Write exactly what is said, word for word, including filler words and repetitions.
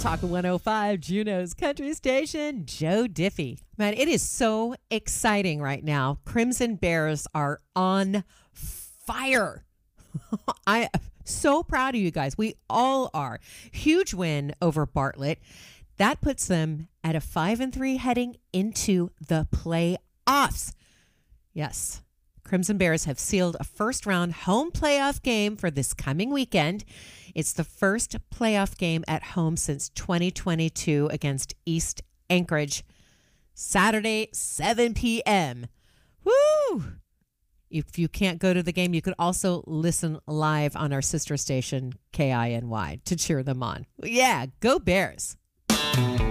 Talk one oh five, Juneau's country station, Joe Diffie. Man, it is so exciting right now. Crimson Bears are on fire. I am so proud of you guys. We all are. Huge win over Bartlett. That puts them at a five and three heading into the playoffs. Yes. Crimson Bears have sealed a first-round home playoff game for this coming weekend. It's the first playoff game at home since twenty twenty-two against East Anchorage. Saturday, seven p.m. Woo! If you can't go to the game, you could also listen live on our sister station, K I N Y, to cheer them on. Yeah, go Bears.